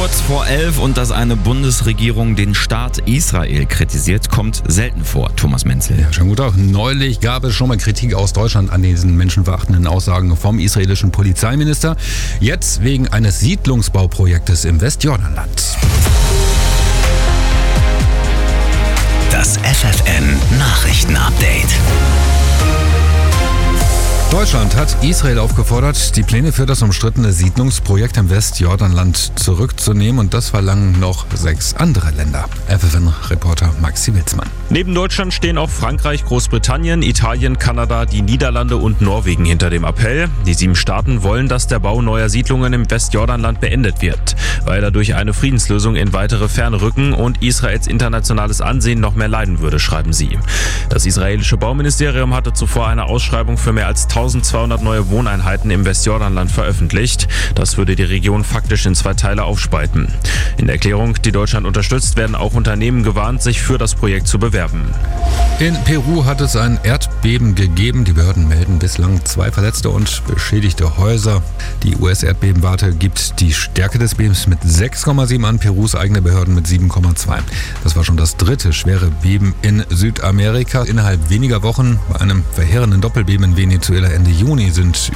Kurz vor 11 und dass eine Bundesregierung den Staat Israel kritisiert, kommt selten vor. Thomas Menzel. Ja, schönen guten Tag. Neulich gab es schon mal Kritik aus Deutschland an diesen menschenverachtenden Aussagen vom israelischen Polizeiminister. Jetzt wegen eines Siedlungsbauprojektes im Westjordanland. Das FFN Nachrichten-Update. Deutschland hat Israel aufgefordert, die Pläne für das umstrittene Siedlungsprojekt im Westjordanland zurückzunehmen, und das verlangen noch 6 andere Länder. FFN-Reporter Maxi Witzmann. Neben Deutschland stehen auch Frankreich, Großbritannien, Italien, Kanada, die Niederlande und Norwegen hinter dem Appell. Die 7 Staaten wollen, dass der Bau neuer Siedlungen im Westjordanland beendet wird, weil dadurch eine Friedenslösung in weitere Ferne rücken und Israels internationales Ansehen noch mehr leiden würde, schreiben sie. Das israelische Bauministerium hatte zuvor eine Ausschreibung für mehr als 1200 neue Wohneinheiten im Westjordanland veröffentlicht. Das würde die Region faktisch in 2 Teile aufspalten. In der Erklärung, die Deutschland unterstützt, werden auch Unternehmen gewarnt, sich für das Projekt zu bewerben. In Peru hat es ein Erdbeben gegeben. Die Behörden melden bislang 2 verletzte und beschädigte Häuser. Die US-Erdbebenwarte gibt die Stärke des Bebens mit 6,7 an, Perus eigene Behörden mit 7,2. Das war schon das 3. schwere Beben in Südamerika. Innerhalb weniger Wochen, bei einem verheerenden Doppelbeben in Venezuela Ende Juni, sind